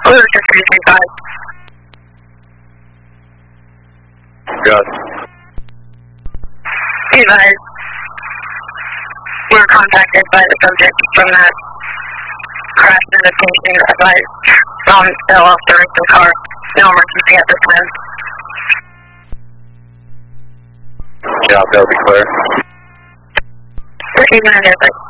Blue 6335. Got Be advised. We were contacted by the subject from that crash investigation. Advised fell off the roof of the car. No emergency at this time. Yeah, that'll be clear. Receiving an advice.